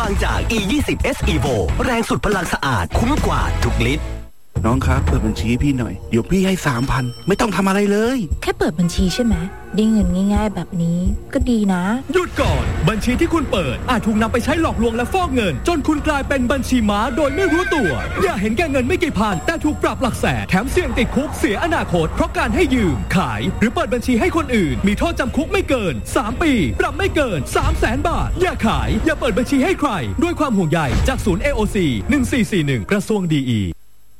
างจาก E20S Evo แรงสุดพลังสะอาดคุ้มกว่าทุกลิตรน้องครับเปิดบัญชีพี่หน่อยเดี๋ยวพี่ให้ 3,000 ไม่ต้องทำอะไรเลยแค่เปิดบัญชีใช่ไหมได้เงินง่ายๆแบบนี้ก็ดีนะหยุดก่อนบัญชีที่คุณเปิดอาจถูกนำไปใช้หลอกลวงและฟอกเงินจนคุณกลายเป็นบัญชีม้าโดยไม่รู้ตัวอย่าเห็นแก่เงินไม่กี่พันแต่ถูกปรับหลักแสนแถมเสี่ยงติดคุกเสียอนาคตเพราะการให้ยืมขายหรือเปิดบัญชีให้คนอื่นมีโทษจำคุกไม่เกิน3 ปีปรับไม่เกิน 300,000 บาทอย่าขายอย่าเปิดบัญชีให้ใครด้วยความห่วงใยจากศูนย์ AOC 1441กระทรวงดีอี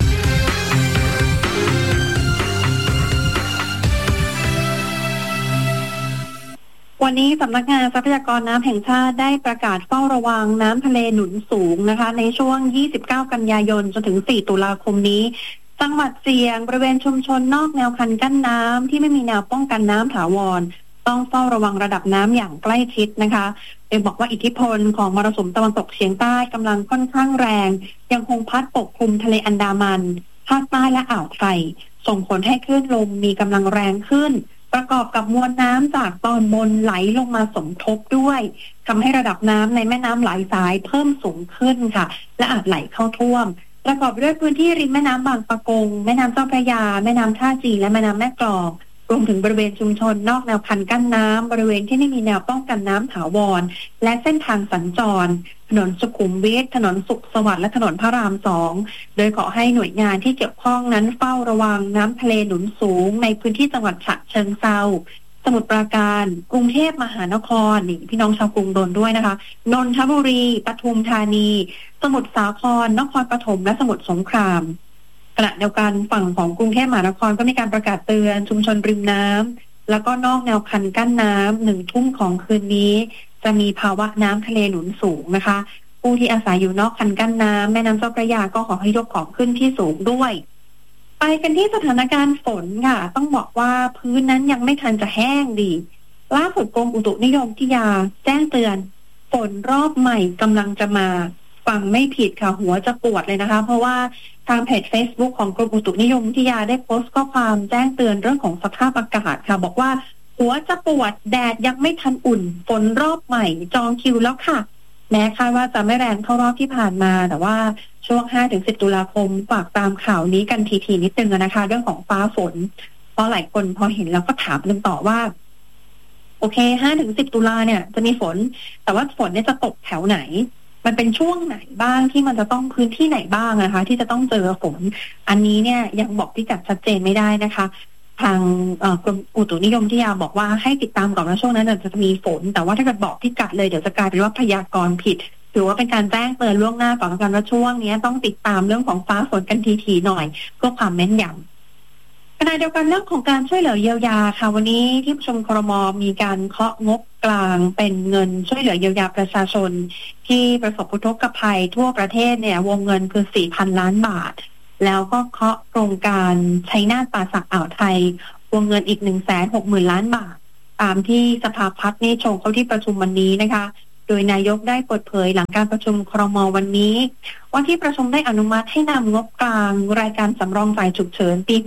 วันนี้สำนักงานทรัพยากรน้ำแห่งชาติได้ประกาศเฝ้าระวังน้ำทะเลหนุนสูงนะคะในช่วง29กันยายนจนถึง4ตุลาคมนี้จังหวัดเสี่ยงบริเวณชุมชนนอกแนวคันกั้นน้ำที่ไม่มีแนวป้องกันน้ำถาวรต้องเฝ้าระวังระดับน้ำอย่างใกล้ชิดนะคะโดยบอกว่าอิทธิพลของมรสุมตะวันตกเฉียงใต้กำลังค่อนข้างแรงยังคงพัดปกคลุมทะเลอันดามันภาคใต้และอ่าวไทยส่งผลให้คลื่นลมมีกำลังแรงขึ้นประกอบกับมวลน้ำจากตอนบนไหลลงมาสมทบด้วยทำให้ระดับน้ำในแม่น้ำหลายสายเพิ่มสูงขึ้นค่ะและอาจไหลเข้าท่วมประกอบด้วยพื้นที่ริมแม่น้ำบางปะกงแม่น้ำเจ้าพระยาแม่น้ำท่าจีนและแม่น้ำแม่กลองรวมถึงบริเวณชุมชนนอกแนวคันกั้นน้ำบริเวณที่ไม่มีแนวป้องกันน้ำถาวรและเส้นทางสัญจรถนนสุขุมวิทถนนสุขสวัสดิ์และถนนพระราม2โดยขอให้หน่วยงานที่เกี่ยวข้องนั้นเฝ้าระวังน้ำทะเลหนุนสูงในพื้นที่จังหวัดฉะเชิงเทราสมุทรปราการกรุงเทพมหานครนี่พี่น้องชาวกรุงโดนด้วยนะคะนนทบุรีปทุมธานีสมุทรสาครนครปฐมและสมุทรสงครามขณะเดียวกันฝั่งของกรุงเทพมหานครก็มีการประกาศเตือนชุมชนริมน้ำแล้วก็นอกแนวคันกั้นน้ำ1 ทุ่มของคืนนี้จะมีภาวะน้ำทะเลหนุนสูงนะคะผู้ที่อาศัยอยู่นอกคันกั้นน้ำแม่น้ำเจ้าพระยาก็ขอให้ยกของขึ้นที่สูงด้วยไปกันที่สถานการณ์ฝนค่ะต้องบอกว่าพื้นนั้นยังไม่ทันจะแห้งดีล่าสุดกรมอุตุนิยมวิทยาแจ้งเตือนฝนรอบใหม่กำลังจะมาฟังไม่ผิดค่ะหัวจะปวดเลยนะคะเพราะว่าทางเพจ Facebook ของกรมอุตุนิยมวิทยาได้โพสต์ข้อความแจ้งเตือนเรื่องของสภาพอากาศค่ะบอกว่าหัวจะปวดแดดยังไม่ทันอุ่นฝนรอบใหม่จองคิวแล้วค่ะแม้คาดว่าจะไม่แรงเท่ารอบที่ผ่านมาแต่ว่าช่วง 5-10 ตุลาคมฝากตามข่าวนี้กันทีๆนิดนึงนะคะเรื่องของฟ้าฝนเพราะหลายคนพอเห็นแล้วก็ถามกันต่อว่าโอเค 5-10 ตุลาเนี่ยจะมีฝนแต่ว่าฝนเนี่ยจะตกแถวไหนมันเป็นช่วงไหนบ้างที่มันจะต้องพื้นที่ไหนบ้างนะคะที่จะต้องเจอฝนอันนี้เนี่ยยังบอกพิกัดชัดเจนไม่ได้นะคะทางกรมอุตุนิยมวิทยาบอกว่าให้ติดตามก่อนว่าช่วงนั้นจะมีฝนแต่ว่าถ้าเกิดบอกพิกัดเลยเดี๋ยวจะกลายเป็นว่าพยากรณ์ผิดหรือว่าเป็นการแจ้งเตือนล่วงหน้าก่อนกันว่าช่วงนี้ต้องติดตามเรื่องของฟ้าฝนกันทีๆหน่อยเพื่อความแม่นยำขณะเดียวกันเรื่องของการช่วยเหลือเยียวยาค่ะวันนี้ที่ประชุมครม.มีการเคาะงบกลางเป็นเงินช่วยเหลือเยียวยาประชาชนที่ประสบอุทกภัยทั่วประเทศเนี่ยวงเงินคือ 4,000 ล้านบาทแล้วก็เคาะโครงการชัยนาทป่าสักอ่าวไทยวงเงินอีก 160,000 ล้านบาทตามที่สภาพัฒน์นี่โชว์เข้าที่ประชุมวันนี้นะคะโดยนายกได้เปิดเผยหลังการประชุมครม.วันนี้ว่าที่ประชุมได้อนุมัติให้นำงบกลางรายการสำรองจ่ายฉุกเฉินปี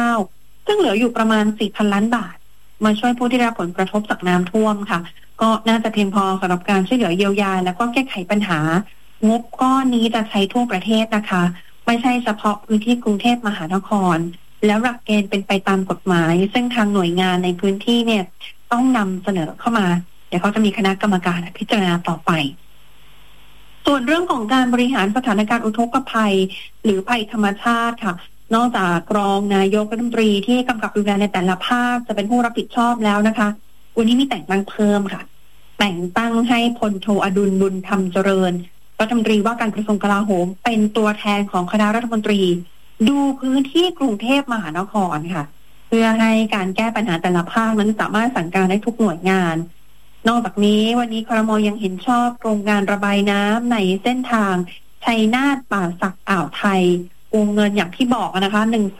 69ซึ่งเหลืออยู่ประมาณ 4,000 ล้านบาทมาช่วยผู้ที่ได้รับผลกระทบจากน้ำท่วมค่ะก็น่าจะเพียงพอสำหรับการช่วยเหลือเยียวยาและก็แก้ไขปัญหางบก้อนนี้จะใช้ทั่วประเทศนะคะไม่ใช่เฉพาะพื้นที่กรุงเทพมหานครแล้วหลักเกณฑ์เป็นไปตามกฎหมายซึ่งทางหน่วยงานในพื้นที่เนี่ยต้องนำเสนอเข้ามาเดี๋ยวเขาจะมีคณะกรรมการพิจารณาต่อไปส่วนเรื่องของการบริหารสถานการณ์อุทกภัยหรือภัยธรรมชาติค่ะนอกจากรองนายกรัฐมนตรีที่กำกับดูแลในแต่ละภาคจะเป็นผู้รับผิดชอบแล้วนะคะวันนี้มีแต่งตั้งเพิ่มค่ะแต่งตั้งให้พลโทอดุลบุญธรรมเจริญรัฐมนตรีว่าการกระทรวงกลาโหมเป็นตัวแทนของคณะรัฐมนตรีดูพื้นที่กรุงเทพมหานครค่ะเพื่อให้การแก้ปัญหาแต่ละภาคนั้นสามารถสั่งการได้ทุกหน่วยงานนอกจากนี้วันนี้ครม.ยังเห็นชอบโครงการระบายน้ำในเส้นทางชัยนาทป่าสักอ่าวไทยวงเงินอย่างที่บอกนะคะ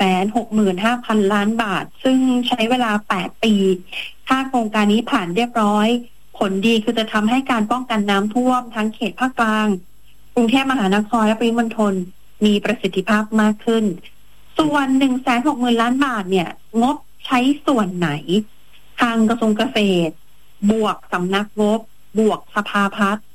165,000 ล้านบาทซึ่งใช้เวลา8 ปีถ้าโครงการนี้ผ่านเรียบร้อยผลดีคือจะทำให้การป้องกันน้ำท่วมทั้งเขตภาคกลางกรุงเทพมหานครและปริมณฑลมีประสิทธิภาพมากขึ้นส่วน 160,000 ล้านบาทเนี่ยงบใช้ส่วนไหนทางกระทรวงเกษตรบวกสำนักงบบวกสภาพัฒน์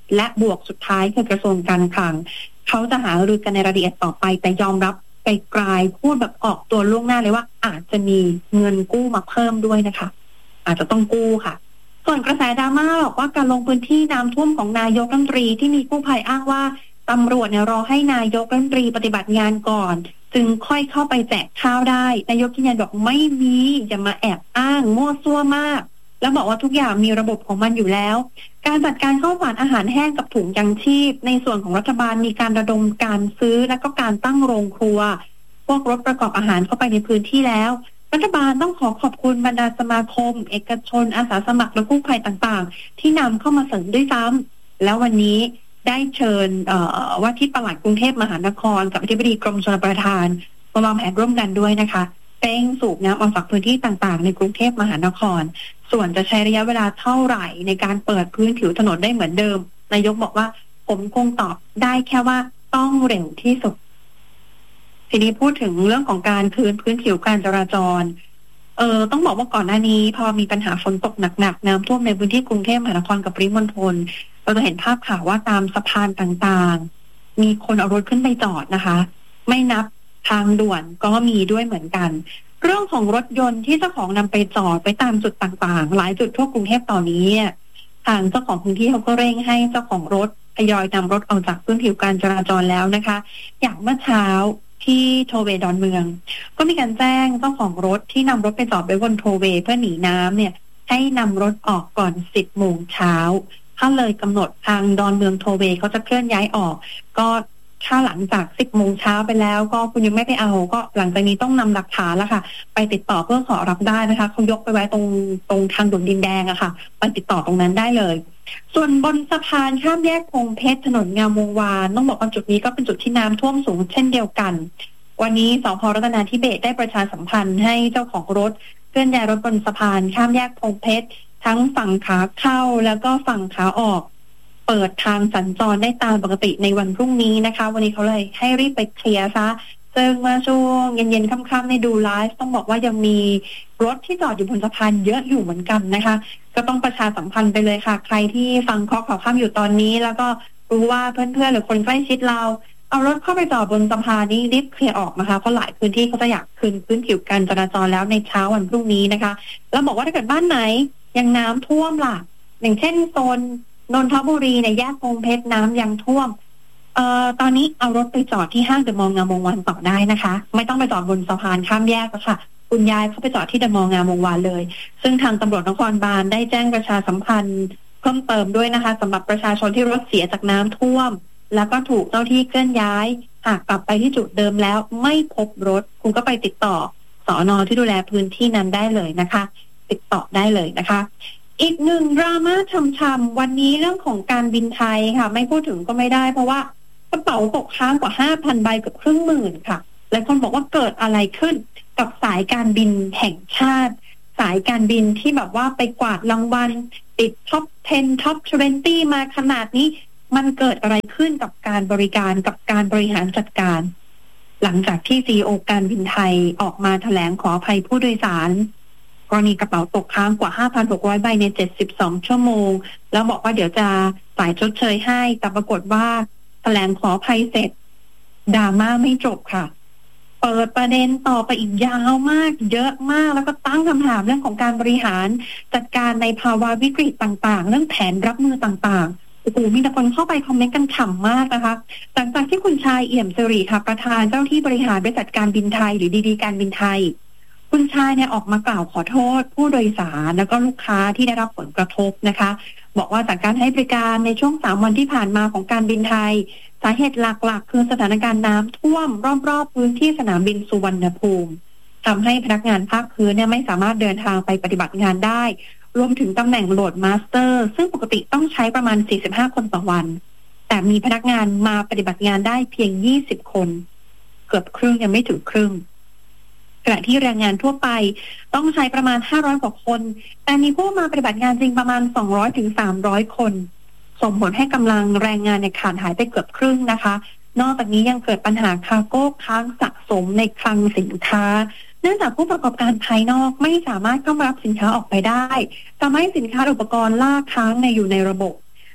และบวกสุดท้ายคือกระทรวงการคลังเขาจะหารือกันในรายละเอียดต่อไปแต่ยอมรับไกลๆพูดแบบออกตัวล่วงหน้าเลยว่าอาจจะมีเงินกู้มาเพิ่มด้วยนะคะอาจจะต้องกู้ค่ะส่วนกระแสดราม่าบอกว่าการลงพื้นที่น้ำท่วมของนายกรัฐมนตรีที่มีกู้ภัยอ้างว่าตำรวจเนี่ยรอให้นายกรัฐมนตรีปฏิบัติงานก่อนจึงค่อยเข้าไปแจกข้าวได้นายกยืนยันบอกไม่มีอย่ามาแอบอ้างมั่วซั่วมากแล้วบอกว่าทุกอย่างมีระบบของมันอยู่แล้วการจัดการข้าวสารอาหารแห้งกับถุงยังชีพในส่วนของรัฐบาลมีการระดมการซื้อและก็การตั้งโรงครัวพวกรถประกอบอาหารเข้าไปในพื้นที่แล้วรัฐบาลต้องขอบคุณบรรดาสมาคมเอกชนอาสาสมัครและกู้ภัยต่างๆที่นำเข้ามาเสริมด้วยซ้ำแล้ววันนี้ได้เชิญว่าที่ปลัดกรุงเทพมหานครกับอธิบดีกรมชลประทานมาวางแผนร่วมกันด้วยนะคะเร่งสูบน้ำออกจากพื้นที่ต่างๆในกรุงเทพมหานครส่วนจะใช้ระยะเวลาเท่าไหร่ในการเปิดพื้นผิวถนนได้เหมือนเดิมนายกบอกว่าผมคงตอบได้แค่ว่าต้องเร็วที่สุดทีนี้พูดถึงเรื่องของการคืนพื้นผิวการจราจรต้องบอกว่าก่อนหน้านี้พอมีปัญหาฝนตกหนักๆน้ำท่วมในพื้นที่กรุงเทพมหานครกับปริมณฑลเราจะเห็นภาพข่าวว่าตามสะพานต่างๆมีคนเอารถขึ้นไปจอดนะคะไม่นับทางด่วนก็มีด้วยเหมือนกันเรื่องของรถยนต์ที่เจ้าของนำไปจอดไปตามจุดต่างๆหลายจุดทั่วกรุงเทพตอนนี้ทางเจ้าของพื้นที่เขาก็เร่งให้เจ้าของรถทยอยนำรถออกจากพื้นผิวการจราจรแล้วนะคะอย่างเมื่อเช้าที่โทเวดอนเมืองก็มีการแจ้งเจ้าของรถที่นำรถไปจอดไว้บนโทเวเพื่อหนีน้ำเนี่ยให้นำรถออกก่อน 10 โมงเช้าถ้าเลยกำหนดทางดอนเมืองโทเวเขาจะเคลื่อนย้ายออกก็ถ้าหลังจาก 10 โมงเช้าไปแล้วก็คุณยังไม่ไปเอาก็หลังจากนี้ต้องนำหลักฐานแล้วค่ะไปติดต่อเพื่อขอรับได้นะคะเขายกไปไว้ตรงทางด่วนดินแดงอะค่ะไปติดต่อตรงนั้นได้เลยส่วนบนสะพานข้ามแยกพงเพชรถนนงามวงวานต้องบอกว่าจุดนี้ก็เป็นจุดที่น้ำท่วมสูงเช่นเดียวกันวันนี้สภ.รัตนาธิเบศรได้ประชาสัมพันธ์ให้เจ้าของรถเคลื่อนย้ายรถบนสะพานข้ามแยกพงเพชรทั้งฝั่งขาเข้าแล้วก็ฝั่งขาออกเปิดทางสัญจรได้ตามปกติในวันพรุ่งนี้นะคะวันนี้เขาเลยให้รีบไปเคลียร์ซะซึ่งเมื่อช่วงเย็นๆค่ำๆในดูไลฟ์ต้องบอกว่ายังมีรถที่จอดอยู่บนสะพานเยอะอยู่เหมือนกันนะคะก็ต้องประชาสัมพันธ์ไปเลยค่ะใครที่ฟังข้อข่าวข้ามอยู่ตอนนี้แล้วก็รู้ว่าเพื่อนๆหรือคนใกล้ชิดเราเอารถเข้าไปจอดบนสะพานนี้รีบเคลียร์ออกนะคะเพราะหลายพื้นที่เขาจะอยากคืนพื้นผิวการจราจรแล้วในเช้าวันพรุ่งนี้นะคะแล้วบอกว่าถ้าเกิดบ้านไหนยังน้ำท่วมล่ะอย่างเช่นโซนนนทบุรีในแยกพงเพชรน้ำยังท่วมตอนนี้เอารถไปจอดที่ห้างเดอะมอลล์งามวงวานต่อได้นะคะไม่ต้องไปจอดบนสะพานข้ามแยกแล้วค่ะคุณยายเขาไปจอดที่เดอะมอลล์งามวงวานเลยซึ่งทางตำรวจนครบาลได้แจ้งประชาสัมพันธ์เพิ่มเติมด้วยนะคะสำหรับประชาชนที่รถเสียจากน้ำท่วมแล้วก็ถูกเจ้าที่เคลื่อนย้ายหากกลับไปที่จุดเดิมแล้วไม่พบรถคุณก็ไปติดต่อสน.ที่ดูแลพื้นที่นั้นได้เลยนะคะติดต่อได้เลยนะคะอีกหนึ่งดราม่าช่ำๆวันนี้เรื่องของการบินไทยค่ะไม่พูดถึงก็ไม่ได้เพราะว่ากระเป๋าตกค้างกว่า 5,000 ใบกับ1,000,000ค่ะหลายคนบอกว่าเกิดอะไรขึ้นกับสายการบินแห่งชาติสายการบินที่แบบว่าไปกวาดรางวัลติดท็อป 10 ท็อป 20 มาขนาดนี้มันเกิดอะไรขึ้นกับการบริการกับการบริหารจัดการหลังจากที่ CEO การบินไทยออกมาแถลงขออภัยผู้โดยสารกรณีกระเป๋าตกค้างกว่า 5,600 ใบใน72 ชั่วโมงแล้วบอกว่าเดี๋ยวจะจ่ายชดเชยให้แต่ปรากฏว่าแถลงขออภัยเสร็จดราม่าไม่จบค่ะเปิดประเด็นต่อไปอีกยาวมากเยอะมากแล้วก็ตั้งคำถามเรื่องของการบริหารจัดการในภาวะวิกฤตต่างๆเรื่องแผนรับมือต่างๆโอ้โหมีแต่คนเข้าไปคอมเมนต์กันฉ่ำมากนะคะหลังจากที่คุณชายเอี่ยมสิริค่ะประธานเจ้าที่บริหารบริษัทการบินไทยหรือดีๆการบินไทยคุณชายเนี่ยออกมากล่าวขอโทษผู้โดยสารแล้วก็ลูกค้าที่ได้รับผลกระทบนะคะบอกว่าจากการให้บริการในช่วง3 วันที่ผ่านมาของการบินไทยสาเหตุหลักๆคือสถานการณ์น้ำท่วมรอบๆพื้นที่สนามบินสุวรรณภูมิทำให้พนักงานภาคพื้นเนี่ยไม่สามารถเดินทางไปปฏิบัติงานได้รวมถึงตำแหน่งโหลดมาสเตอร์ซึ่งปกติต้องใช้ประมาณ45 คนต่อวันแต่มีพนักงานมาปฏิบัติงานได้เพียง20 คนเกือบครึ่งยังไม่ถึงครึ่งขณะที่แรงงานทั่วไปต้องใช้ประมาณ500 กว่าคนแต่มีผู้มาปฏิบัติงานจริงประมาณ200 ถึง 300 คนส่งผลให้กำลังแรงงานในขาดหายไปเกือบครึ่งนะคะนอกจากนี้ยังเกิดปัญหาคาร์โก้ค้างสะสมในคลังสินค้าเนื่องจากผู้ประกอบการภายนอกไม่สามารถเข้ามารับสินค้าออกไปได้ทำให้สินค้าอุปกรณ์ล่าค้างอยู่ในระบบ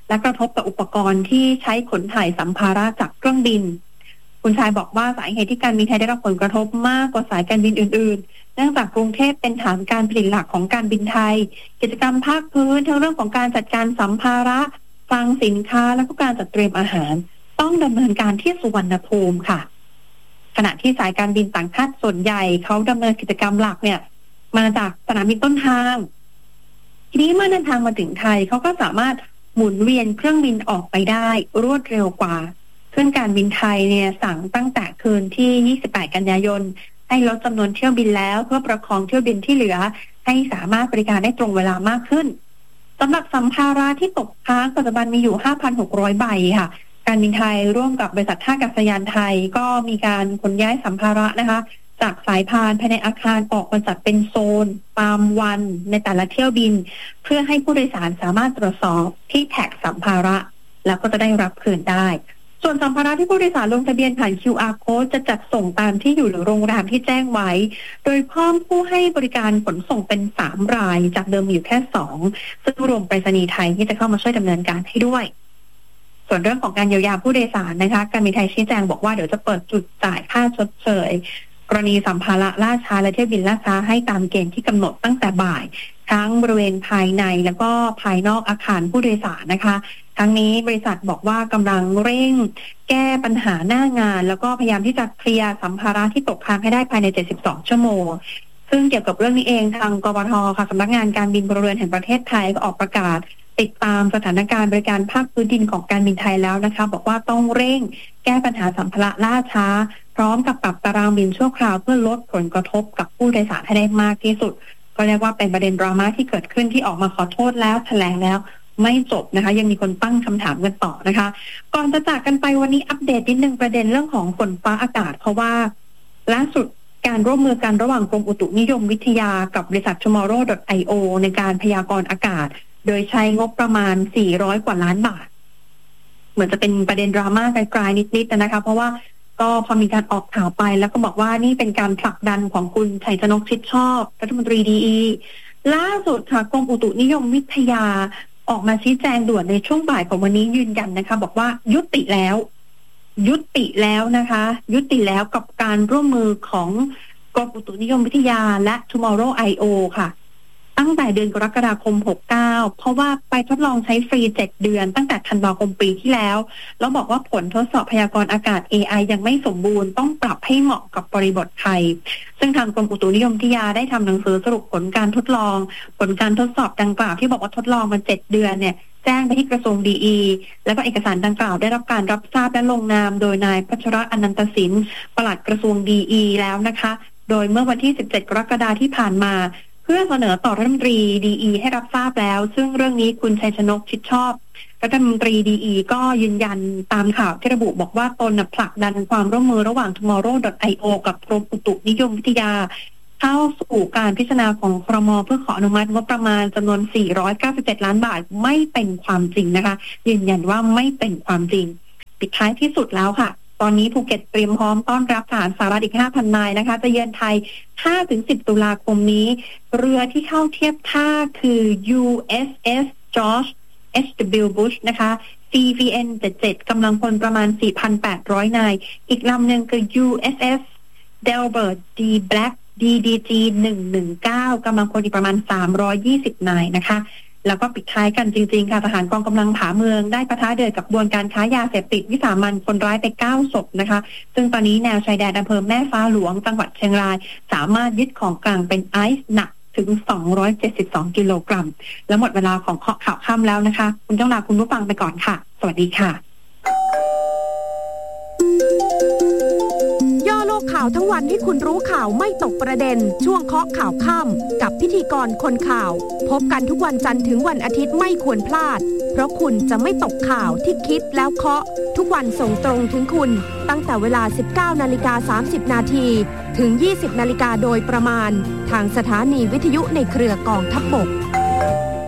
และกระทบต่ออุปกรณ์ที่ใช้ขนถ่ายสัมภาระจากเครื่องบินคุณชายบอกว่าสาเหตุที่การบินไทยได้รับผลกระทบมากกว่าสายการบินอื่นๆเนื่องจากกรุงเทพเป็นฐานการผลิตหลักของการบินไทยกิจกรรมภาคพื้นทั้งเรื่องของการจัดการสัมภาระคลังสินค้าและก็การจัดเตรียมอาหารต้องดำเนินการที่สุวรรณภูมิค่ะขณะที่สายการบินต่างชาติส่วนใหญ่เขาดำเนินกิจกรรมหลักเนี่ยมาจากสนามบินต้นทางทีนี้เมื่อเดินทางมาถึงไทยเขาก็สามารถหมุนเวียนเครื่องบินออกไปได้รวดเร็วกว่าซึ่งการบินไทยเนี่ยสั่งตั้งแต่คืนที่28กันยายนให้ลดจำนวนเที่ยวบินแล้วเพื่อประคองเที่ยวบินที่เหลือให้สามารถบริการได้ตรงเวลามากขึ้นสำหรับสัมภาระที่ตกค้างปัจจุบันมีอยู่ 5,600 ใบค่ะการบินไทยร่วมกับบริษัทท่าอากาศยานไทยก็มีการขนย้ายสัมภาระนะคะจากสายพานภายในอาคารออกมาจัดเป็นโซนตามวันในแต่ละเที่ยวบินเพื่อให้ผู้โดยสารสามารถตรวจสอบที่แท็กสัมภาระแล้วก็จะได้รับคืนได้ส่วนสัมภาระที่ผู้โดยสารลงทะเบียนผ่าน QR Code จะจัดส่งตามที่อยู่หรือโรงแรมที่แจ้งไว้โดยเพิ่มผู้ให้บริการขนส่งเป็น3รายจากเดิมอยู่แค่2ซึ่งรวมไปรษณีย์ไทยที่จะเข้ามาช่วยดำเนินการให้ด้วยส่วนเรื่องของการเยียวยาผู้โดยสารนะคะการบินไทยชี้แจงบอกว่าเดี๋ยวจะเปิดจุดจ่ายค่าชดเชยกรณีสัมภาระล่าช้าและเที่ยวบินล่าช้าให้ตามเกณฑ์ที่กำหนดตั้งแต่บ่ายทั้งบริเวณภายในแล้วก็ภายนอกอาคารผู้โดยสารนะคะทั้งนี้บริษัทบอกว่ากำลังเร่งแก้ปัญหาหน้างานแล้วก็พยายามที่จะเคลียร์สัมภาระที่ตกค้างให้ได้ภายใน72ชั่วโมงซึ่งเกี่ยวกับเรื่องนี้เองทางกบท.ค่ะสำนักงานการบินพลเรือนแห่งประเทศไทยก็ออกประกาศติดตามสถานการณ์บริการภาคพื้นดินของการบินไทยแล้วนะคะบอกว่าต้องเร่งแก้ปัญหาสัมภาระล่าช้าพร้อมกับปรับตารางบินชั่วคราวเพื่อลดผลกระทบกับผู้โดยสารให้ได้มากที่สุดก็เรียกว่าเป็นประเด็นดราม่าที่เกิดขึ้นที่ออกมาขอโทษแล้วแถลงแล้วไม่จบนะคะยังมีคนตั้งคำถามกันต่อนะคะก่อนจะจากกันไปวันนี้อัปเดตนิดนึงประเด็นเรื่องของฝนฟ้าอากาศเพราะว่าล่าสุดการร่วมมือกันระหว่างกรมอุตุนิยมวิทยากับบริษัท Tomorrow.io ในการพยากรณ์อากาศโดยใช้งบประมาณ400กว่าล้านบาทเหมือนจะเป็นประเด็นดราม่าไกลๆนิดๆนะคะเพราะว่าก็พอมีการออกข่าวไปแล้วก็บอกว่านี่เป็นการผลักดันของคุณชัยชนกชิดชอบรัฐมนตรีดีล่าสุดค่ะกรมอุตุนิยมวิทยาออกมาชี้แจงด่วนในช่วงบ่ายของวันนี้ยืนยันนะคะบอกว่ายุติแล้วนะคะยุติแล้วกับการร่วมมือของกรมอุตุนิยมวิทยาและ Tomorrow.io ค่ะตั้งแต่เดือนกรกฎาคม69เพราะว่าไปทดลองใช้ฟรี7เดือนตั้งแต่ธันวาคมปีที่แล้วบอกว่าผลทดสอบพยากรณ์อากาศ AI ยังไม่สมบูรณ์ต้องปรับให้เหมาะกับบริบทไทยซึ่งทางกรมอุตุนิยมวิทยาได้ทำหนังสือสรุปผลการทดลองผลการทดสอบดังกล่าวที่บอกว่าทดลองมา7เดือนเนี่ยแจ้งไปที่กระทรวงดีแล้วก็เอกสารดังกล่าวได้รับการรับทราบและลงนามโดยนายพัชรอนันตสินปลัดกระทรวงดีแล้วนะคะโดยเมื่อวันที่17กรกฎาคมที่ผ่านมาเพื่อเสนอต่อรัฐมนตรีดีให้รับทราบแล้วซึ่งเรื่องนี้คุณชัยชนกชิดชอบรัฐมนตรีดีก็ยืนยันตามข่าวที่ระบุบอกว่าตนผลักดันความร่วมมือระหว่าง Tomorrow.io กับกรมอุตุนิยมวิทยาเข้าสู่การพิจารณาของครม.เพื่อขออนุมัติงบประมาณจำนวน497ล้านบาทไม่เป็นความจริงนะคะยืนยันว่าไม่เป็นความจริงปิดท้ายที่สุดแล้วค่ะตอนนี้ภูเก็ตเตรียมพร้อมต้อนรับทหารสหรัฐอีก 5,000 นายนะคะจะเยือนไทย 5-10 ตุลาคมนี้เรือที่เข้าเทียบท่าคือ USS George H.W. Bush นะคะ CVN 77 กำลังพลประมาณ 4,800 นายอีกลำหนึ่งคือ USS Delbert D. Black DDG 119 กำลังพลอีกประมาณ 320 นายนะคะแล้วก็ปิดท้ายกันจริงๆค่ะทหารกองกำลังผาเมืองได้ปะทะเดือดกับกระบวนการค้ายาเสพติดวิสามันคนร้ายไป9ศพนะคะซึ่งตอนนี้แนวชายแดนอำเภอแม่ฟ้าหลวงจังหวัดเชียงรายสามารถยึดของกลางเป็นไอซ์หนักถึง272กิโลกรัมแล้วหมดเวลาของข่าวค่ำแล้วนะคะคุณต้องลาคุณผู้ฟังไปก่อนค่ะสวัสดีค่ะย่อโลกข่าวทั้งวันให้คุณรู้ข่าวไม่ตกประเด็นช่วงเคาะข่าวค่ำกับพิธีกรคนข่าวพบกันทุกวันจันทร์ถึงวันอาทิตย์ไม่ควรพลาดเพราะคุณจะไม่ตกข่าวที่คิดแล้วเคาะทุกวันส่งตรงถึงคุณตั้งแต่เวลา 19:30 นาทีถึง 20:00 น.โดยประมาณทางสถานีวิทยุในเครือกองทัพบก